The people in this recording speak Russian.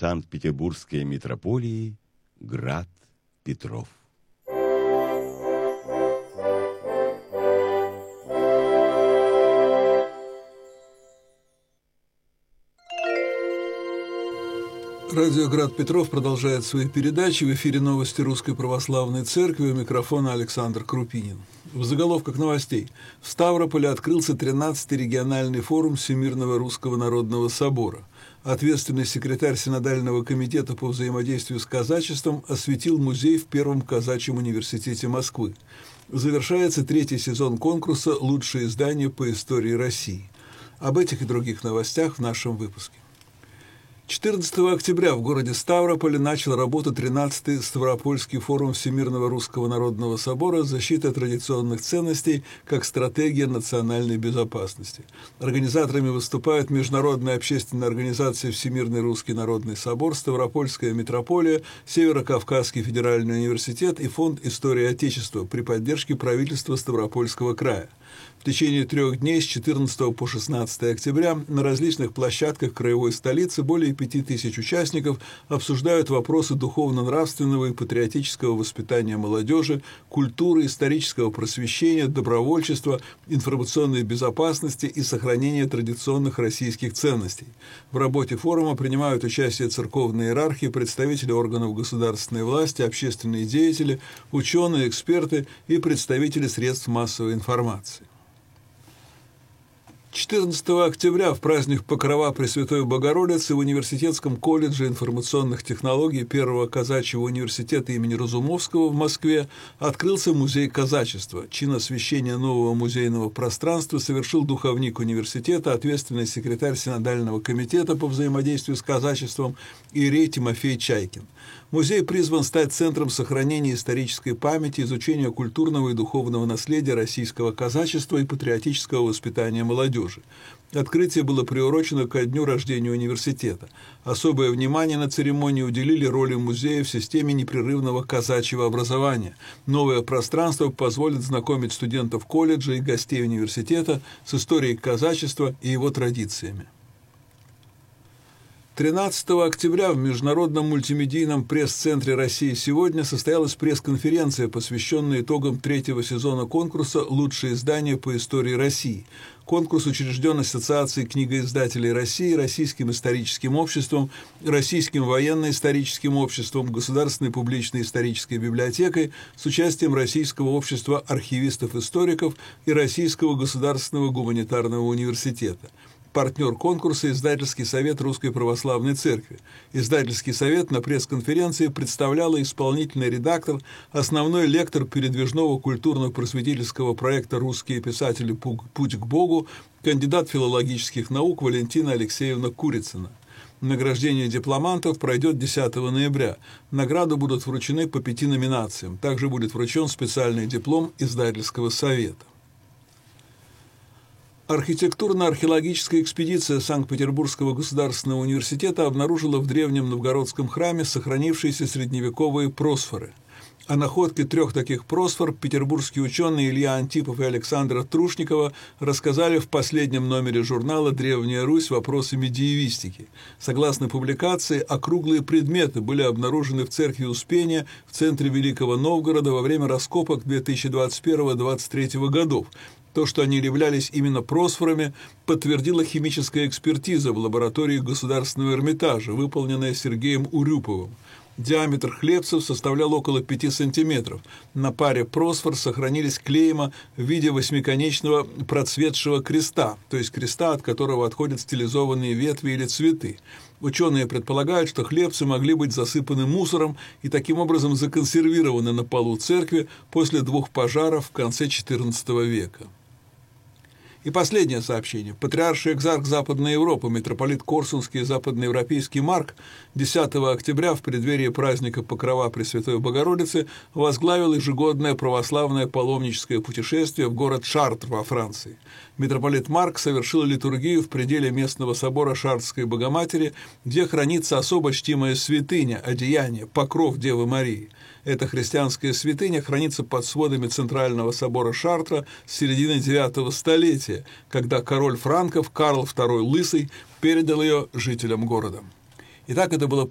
Санкт-Петербургской митрополии град Петров. Радио «Град Петров» продолжает свои передачи. В эфире новости Русской Православной Церкви. У микрофона Александр Крупинин. В заголовках новостей. В Ставрополе открылся 13-й региональный форум Всемирного Русского Народного Собора. Ответственный секретарь Синодального комитета по взаимодействию с казачеством осветил музей в Первом казачьем университете Москвы. Завершается 3-й сезон конкурса «Лучшее издание по истории России». Об этих и других новостях в нашем выпуске. 14 октября в городе Ставрополе начал работу 13-й Ставропольский форум Всемирного Русского Народного Собора «Защита традиционных ценностей как стратегия национальной безопасности». Организаторами выступают Международная общественная организация Всемирный Русский Народный Собор, Ставропольская митрополия, Северо-Кавказский федеральный университет и Фонд истории Отечества при поддержке правительства Ставропольского края. В течение 3 дней с 14 по 16 октября на различных площадках краевой столицы более 5000 участников обсуждают вопросы духовно-нравственного и патриотического воспитания молодежи, культуры, исторического просвещения, добровольчества, информационной безопасности и сохранения традиционных российских ценностей. В работе форума принимают участие церковные иерархи, представители органов государственной власти, общественные деятели, ученые, эксперты и представители средств массовой информации. 14 октября в праздник Покрова Пресвятой Богородицы в Университетском колледже информационных технологий Первого казачьего университета имени Разумовского в Москве открылся музей казачества. Чин освящения нового музейного пространства совершил духовник университета, ответственный секретарь Синодального комитета по взаимодействию с казачеством иерей Тимофей Чайкин. Музей призван стать центром сохранения исторической памяти, изучения культурного и духовного наследия российского казачества и патриотического воспитания молодежи. Открытие было приурочено ко дню рождения университета. Особое внимание на церемонии уделили роли музея в системе непрерывного казачьего образования. Новое пространство позволит знакомить студентов колледжа и гостей университета с историей казачества и его традициями. 13 октября в Международном мультимедийном пресс-центре России сегодня состоялась пресс-конференция, посвященная итогам 3-го сезона конкурса «Лучшее издание по истории России». Конкурс учрежден Ассоциацией книгоиздателей России, Российским историческим обществом, Российским военно-историческим обществом, Государственной публичной исторической библиотекой с участием Российского общества архивистов-историков и Российского государственного гуманитарного университета. Партнер конкурса – Издательский совет Русской Православной Церкви. Издательский совет на пресс-конференции представляла исполнительный редактор, основной лектор передвижного культурно-просветительского проекта «Русские писатели. Путь к Богу», кандидат филологических наук Валентина Алексеевна Курицына. Награждение дипломантов пройдет 10 ноября. Награды будут вручены по 5 номинациям. Также будет вручен специальный диплом Издательского совета. Архитектурно-археологическая экспедиция Санкт-Петербургского государственного университета обнаружила в древнем новгородском храме сохранившиеся средневековые просфоры. О находке 3 таких просфор петербургские ученые Илья Антипов и Александра Трушникова рассказали в последнем номере журнала «Древняя Русь. Вопросы медиевистики». Согласно публикации, округлые предметы были обнаружены в церкви Успения в центре Великого Новгорода во время раскопок 2021-2023 годов. То, что они являлись именно просфорами, подтвердила химическая экспертиза в лаборатории Государственного Эрмитажа, выполненная Сергеем Урюповым. Диаметр хлебцев составлял около 5 сантиметров. На паре просфор сохранились клейма в виде восьмиконечного процветшего креста, то есть креста, от которого отходят стилизованные ветви или цветы. Ученые предполагают, что хлебцы могли быть засыпаны мусором и таким образом законсервированы на полу церкви после 2 пожаров в конце XIV века. И последнее сообщение. Патриарший экзарх Западной Европы, митрополит Корсунский и западноевропейский Марк 10 октября в преддверии праздника Покрова Пресвятой Богородицы возглавил ежегодное православное паломническое путешествие в город Шартр во Франции. Митрополит Марк совершил литургию в пределе местного собора Шартрской Богоматери, где хранится особо чтимая святыня, одеяние, покров Девы Марии. Эта христианская святыня хранится под сводами Центрального собора Шартра с середины IX столетия, когда король франков Карл II Лысый передал ее жителям города. Итак, это было